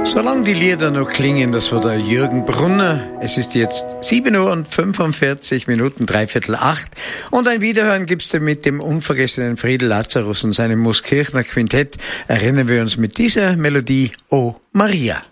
Solange die Lieder noch klingen, das war der Jürgen Brunner. Es ist jetzt 7:45 Uhr, 7:45. Und ein Wiederhören gibt's mit dem unvergessenen Friedel Lazarus und seinem Muskirchner Quintett. Erinnern wir uns mit dieser Melodie, O Maria.